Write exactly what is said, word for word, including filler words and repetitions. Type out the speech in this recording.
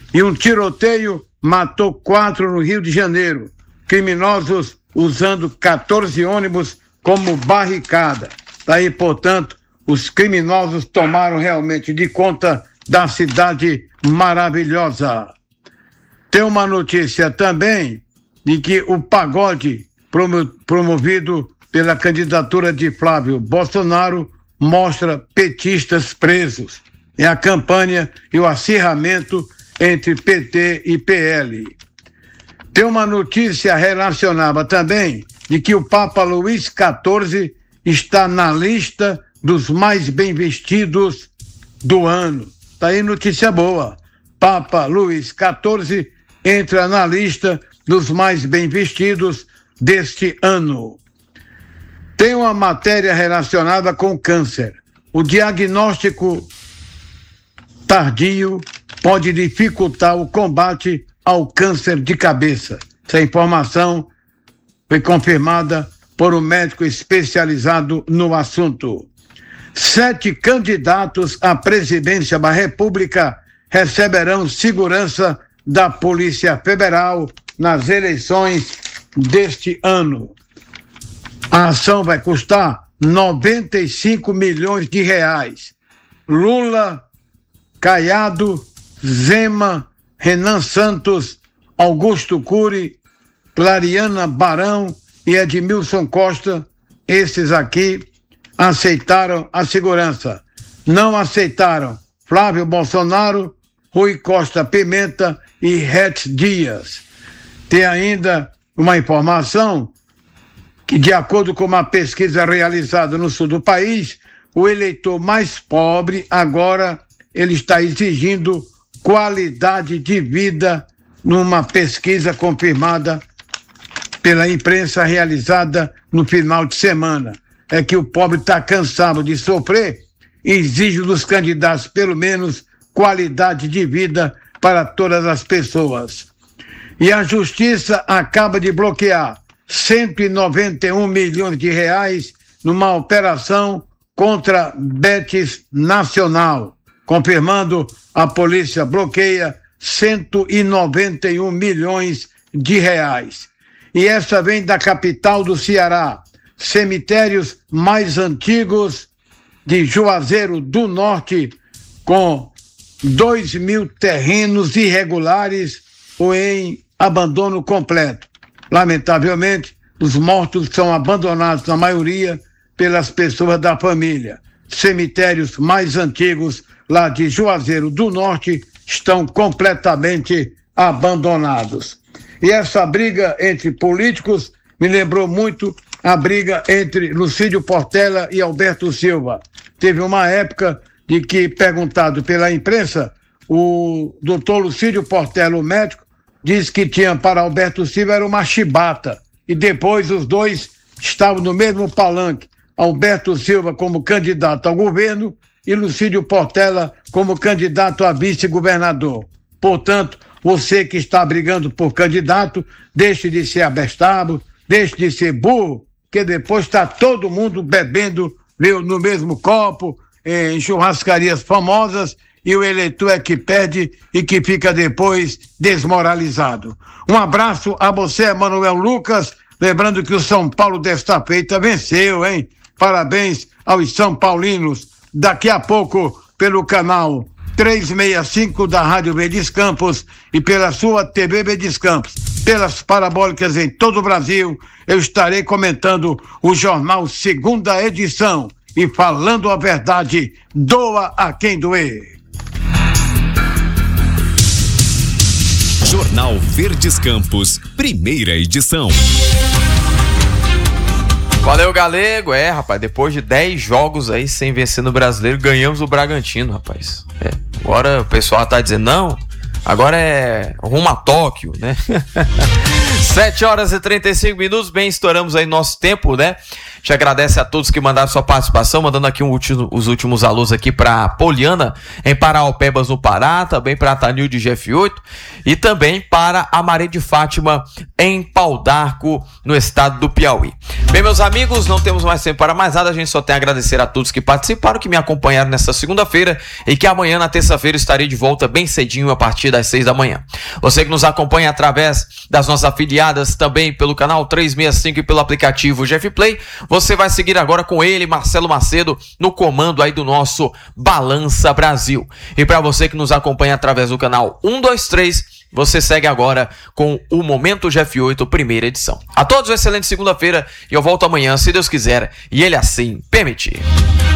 E um tiroteio matou quatro no Rio de Janeiro. Criminosos usando quatorze ônibus como barricada. Daí, portanto, os criminosos tomaram realmente de conta da cidade maravilhosa. Tem uma notícia também de que o pagode promovido pela candidatura de Flávio Bolsonaro mostra petistas presos. É a campanha e o acirramento entre P T e P L. Tem uma notícia relacionada também de que o Papa Luís quatorze está na lista dos mais bem vestidos do ano. Está aí notícia boa. Papa Luís quatorze entra na lista dos mais bem vestidos deste ano. Tem uma matéria relacionada com câncer. O diagnóstico tardio pode dificultar o combate ao câncer de cabeça. Essa informação foi confirmada por um médico especializado no assunto. Sete candidatos à presidência da República receberão segurança da Polícia Federal nas eleições deste ano. A ação vai custar noventa e cinco milhões de reais. Lula, Caiado, Zema, Renan Santos, Augusto Cury, Clariana Barão e Edmilson Costa, esses aqui aceitaram a segurança. Não aceitaram Flávio Bolsonaro, Rui Costa Pimenta e Ret Dias. Tem ainda uma informação que, de acordo com uma pesquisa realizada no sul do país, o eleitor mais pobre agora ele está exigindo qualidade de vida numa pesquisa confirmada pela imprensa realizada no final de semana. É que o pobre está cansado de sofrer e exige dos candidatos pelo menos qualidade de vida para todas as pessoas. E a Justiça acaba de bloquear cento e noventa e um milhões de reais numa operação contra Betis Nacional. Confirmando, a polícia bloqueia cento e noventa e um milhões de reais. E essa vem da capital do Ceará. Cemitérios mais antigos de Juazeiro do Norte, com dois mil terrenos irregulares ou em abandono completo. Lamentavelmente, os mortos são abandonados, na maioria, pelas pessoas da família. Cemitérios mais antigos lá de Juazeiro do Norte estão completamente abandonados. E essa briga entre políticos me lembrou muito a briga entre Lucídio Portela e Alberto Silva. Teve uma época de que, perguntado pela imprensa, o doutor Lucídio Portela, o médico, disse que tinha para Alberto Silva era uma chibata. E depois os dois estavam no mesmo palanque. Alberto Silva como candidato ao governo e Lucídio Portela como candidato a vice-governador. Portanto, você que está brigando por candidato, deixe de ser abestado, deixe de ser burro, que depois está todo mundo bebendo no mesmo copo, em churrascarias famosas, e o eleitor é que perde e que fica depois desmoralizado. Um abraço a você, Manuel Lucas, lembrando que o São Paulo desta feita venceu, hein? Parabéns aos São Paulinos. Daqui a pouco, pelo canal trezentos e sessenta e cinco da Rádio Verdes Campos e pela sua T V Verdes Campos, pelas parabólicas em todo o Brasil, eu estarei comentando o jornal Segunda Edição e falando a verdade, doa a quem doer. Jornal Verdes Campos, primeira edição. Valeu, Galego. É, rapaz, depois de dez jogos aí sem vencer no Brasileiro, ganhamos o Bragantino, rapaz. É, agora o pessoal tá dizendo, não, agora é rumo a Tóquio, né? sete horas e trinta e cinco minutos, bem, estouramos aí nosso tempo, né? Te agradece a todos que mandaram sua participação, mandando aqui um último, os últimos alôs aqui para Poliana, em Paraopebas, no Pará, também para Tanil de G F oito e também para a Maria de Fátima, em Pau d'Arco, no estado do Piauí. Bem, meus amigos, não temos mais tempo para mais nada, a gente só tem a agradecer a todos que participaram, que me acompanharam nesta segunda-feira e que amanhã, na terça-feira, estarei de volta bem cedinho, a partir das seis da manhã. Você que nos acompanha através das nossas afiliadas, também pelo canal trezentos e sessenta e cinco e pelo aplicativo G F Play, você vai seguir agora com ele, Marcelo Macedo, no comando aí do nosso Balança Brasil. E para você que nos acompanha através do canal cento e vinte e três, você segue agora com o Momento G F oito, primeira edição. A todos, uma excelente segunda-feira e eu volto amanhã, se Deus quiser e Ele assim permitir.